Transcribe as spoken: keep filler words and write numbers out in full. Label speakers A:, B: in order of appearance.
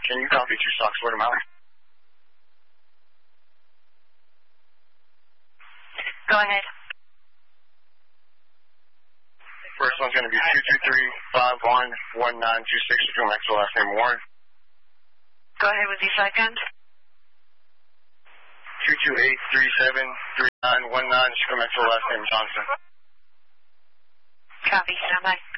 A: Can you copy two stocks, Florida Mountain?
B: Go ahead.
A: First one's going to be two two three five one one nine two six from Maxwell, last name Warren.
B: Go ahead with the second.
A: two two eight three seven three nine one nine from Maxwell, last name Johnson.
B: Copy, stand by.